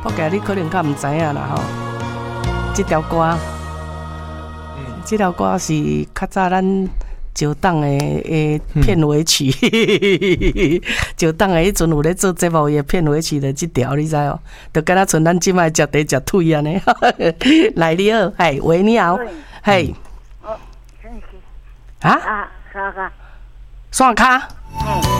我家你可能较唔知影啦吼。这条歌，这条歌是较早咱石党的片尾曲，石党的迄阵有咧做节目的片尾曲的这条，你知哦？就敢若像咱即摆食茶食腿安尼。来你好，嘿，喂，你好，嘿， 哦，真是啊， 啥个？ 线卡。